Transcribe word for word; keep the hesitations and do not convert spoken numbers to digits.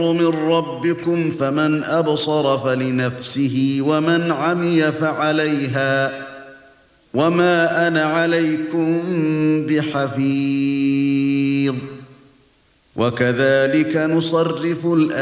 مِنْ رَبِّكُمْ فَمَنْ أَبْصَرَ فَلِنَفْسِهِ وَمَنْ عَمِيَ فَعَلَيْهَا وَمَا أَنَا عَلَيْكُمْ بِحَفِيظٍ وَكَذَلِكَ نُصَرِّفُ الْآيَاتِ